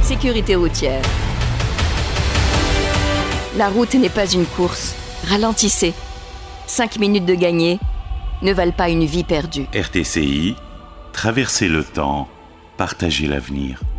Sécurité routière. La route n'est pas une course. Ralentissez. 5 minutes de gagné ne valent pas une vie perdue. RTCI, traverser le temps, partager l'avenir.